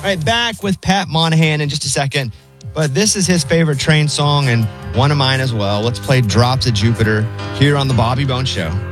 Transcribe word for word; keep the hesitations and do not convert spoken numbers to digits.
right, back with Pat Monahan in just a second. But this is his favorite Train song and one of mine as well. Let's play Drops of Jupiter here on the Bobby Bones Show.